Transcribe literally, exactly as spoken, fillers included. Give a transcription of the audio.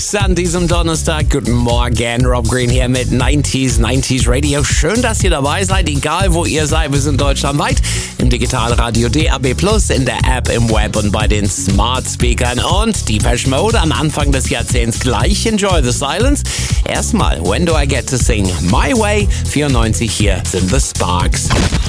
Sparks an diesem Donnerstag. Guten Morgen, Rob Green hier mit neunziger neunzig Radio. Schön, dass ihr dabei seid, egal wo ihr seid. Wir sind deutschlandweit im Digitalradio D A B plus, in der App, im Web und bei den Smart Speakern. Und Depeche Mode am Anfang des Jahrzehnts gleich. Enjoy the Silence. Erstmal, When Do I Get to Sing My Way? vierundneunzig, hier sind The Sparks.